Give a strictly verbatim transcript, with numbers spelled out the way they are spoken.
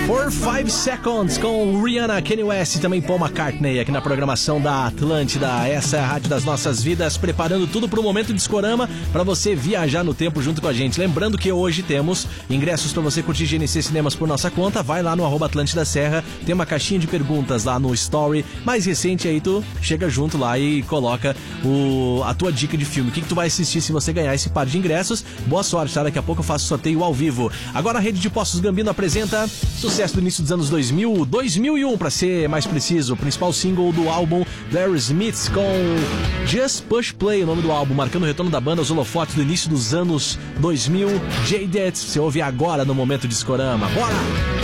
For Five Seconds com Rihanna, Kanye West e também Paul McCartney aqui na programação da Atlântida. Essa é a rádio das nossas vidas, preparando tudo para o momento de Discorama para você viajar no tempo junto com a gente. Lembrando que hoje temos ingressos para você curtir G N C Cinemas por nossa conta. Vai lá no arroba Atlântida Serra, tem uma caixinha de perguntas lá no Story mais recente, aí tu chega junto lá e coloca o, a tua dica de filme. O que, que tu vai assistir se você ganhar esse par de ingressos? Boa sorte, tá? Daqui a pouco eu faço sorteio ao vivo. Agora a Rede de Postos Gambino apresenta sucesso do início dos anos dois mil, dois mil e um para ser mais preciso, o principal single do álbum The Smiths com Just Push Play, o nome do álbum, marcando o retorno da banda aos holofotes do início dos anos dois mil. Jaded, você ouve agora no Momento Discorama. Bora!